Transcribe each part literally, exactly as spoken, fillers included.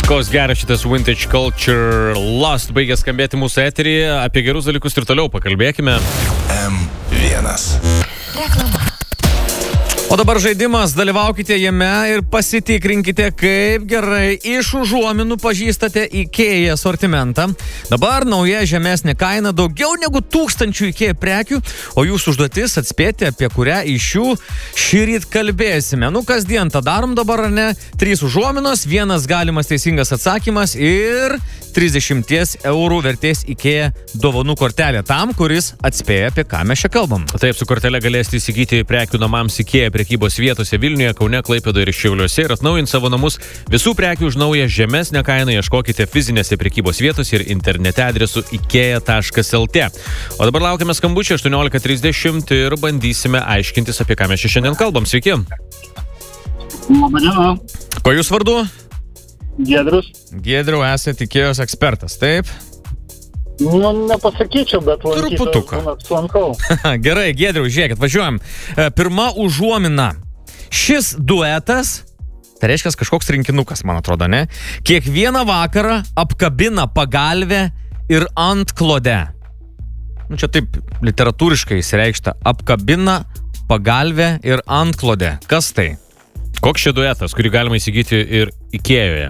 Koks geras šitas Vintage Culture Lost baigė skambėti mūsų eteryje. Apie gerus dalykus ir toliau pakalbėkime. M vienas. Reklama. O dabar žaidimas, dalyvaukite jame ir pasitikrinkite, kaip gerai iš užuominų pažįstate IKEA asortimentą. Dabar nauja žemesnė kaina, daugiau negu tūkstančių IKEA prekių, o jūsų užduotis atspėti, apie kurią iš jų šįryt kalbėsime. Nu, kasdien tą darom dabar, ar ne? Trys užuominos, vienas galimas teisingas atsakymas ir trisdešimt eurų vertės IKEA dovanų kortelė tam, kuris atspėja, apie ką mes čia kalbam. Taip, su kortelė galėsite įsigyti prekių namams IKEA prekybos vietose Vilniuje, Kaune, Klaipėdoje ir Šiauliuose ir atnaujinti savo namus. Visų prekių už naują žemesnę kainą ieškokite fizinėse prekybos vietose ir internete adresu ikea taškas lt. O dabar laukiame skambučio aštuoniolika trisdešimt ir bandysime aiškintis, apie ką mes čia šiandien kalbam. Sveiki. Labadiena. Ko jūs vardu? Giedrius. Giedriu, esate IKEA'os ekspertas, taip? Nu, nepasakyčiau, bet Truputuką. lankau. Gerai, Giedriu, žiūrėkit, važiuojam. Pirma užuomina. Šis duetas, tai reiškia kažkoks rinkinukas, man atrodo, ne? Kiekvieną vakarą apkabina pagalvę ir antklodę. Nu, čia taip literatūriškai įsireikšta. Apkabina pagalvę ir antklodę. Kas tai? Koks šis duetas, kurį galima įsigyti ir IKEA'oje?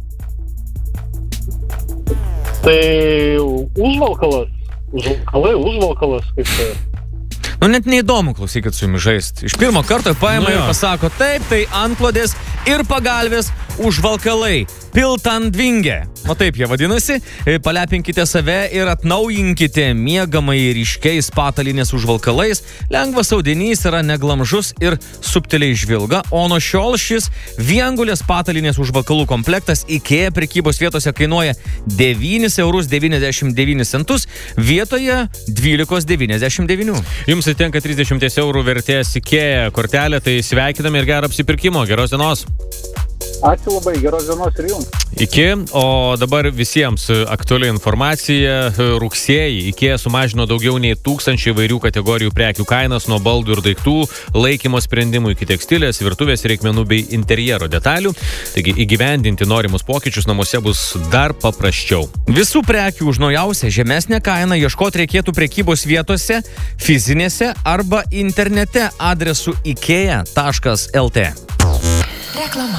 Tai užvalkalas. Užvalkalai, užvalkalas, kaip tai. Nu, net neįdomu, klausykit, su jumis žaisti. Iš pirmo karto paima nu, ir pasako, taip, tai antklodės ir pagalvės užvalkalai. Piltandvingė. O taip jie vadinasi. Palepinkite save ir atnaujinkite miegamai ryškiais patalinės užvalkalais. Lengvas audinys yra neglamžus ir subtiliai žvilga, o nuo šiol šis viengulės patalinės užvalkalų komplektas IKEA prekybos vietose kainuoja devynis eurus devyniasdešimt devynis centus vietoje dvylikos devyniasdešimt devynių. Jums atitenka trisdešimt eurų vertės IKEA kortelė, tai sveikiname ir gerą apsipirkimo. Geros dienos. Ačiū labai, geros dienos ir jums. Iki, o dabar visiems aktuali informacija. Rugsėjį IKEA sumažino daugiau nei tūkstančių įvairių kategorijų prekių kainas, nuo baldų ir daiktų, laikymo sprendimų iki tekstilės, virtuvės reikmenų bei interjero detalių. Taigi įgyvendinti norimus pokyčius namuose bus dar paprasčiau. Visų prekių už naujausią žemesnę kainą ieškoti reikėtų prekybos vietose, fizinėse arba internete adresu ikea taškas lt. Reklama.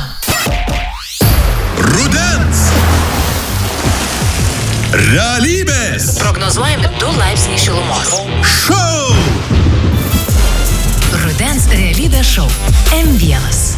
Rudens realybės Prognozuojami du laipsniai šilumos. šou Rudens realybės šou M vienas.